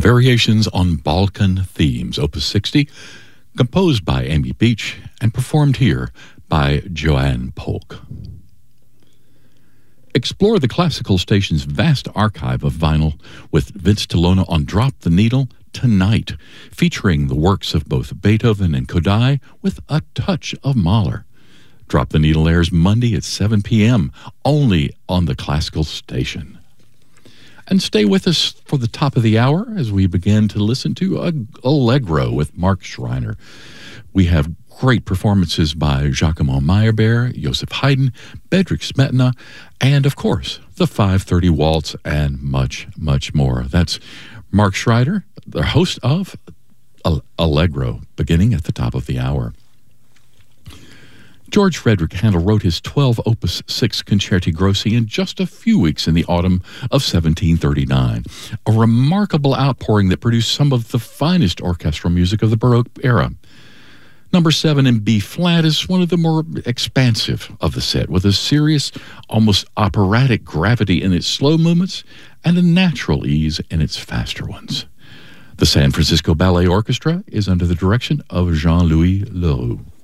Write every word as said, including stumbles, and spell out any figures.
Variations on Balkan Themes, Opus sixty, composed by Amy Beach and performed here by Joanne Polk. Explore the classical station's vast archive of vinyl with Vince Tolona on Drop the Needle tonight, featuring the works of both Beethoven and Kodály with a touch of Mahler. Drop the Needle airs Monday at seven p.m. only on the classical station. And stay with us for the top of the hour as we begin to listen to Allegro with Mark Schreiner. We have great performances by Giacomo Meyerbeer, Joseph Haydn, Bedřich Smetana, and, of course, the five thirty Waltz and much, much more. That's Mark Schreiner, the host of Allegro, beginning at the top of the hour. George Frederick Handel wrote his twelve Opus six Concerti Grossi in just a few weeks in the autumn of seventeen thirty-nine, a remarkable outpouring that produced some of the finest orchestral music of the Baroque era. Number seven in B-flat is one of the more expansive of the set, with a serious, almost operatic gravity in its slow movements and a natural ease in its faster ones. The San Francisco Ballet Orchestra is under the direction of Jean-Louis Leroux.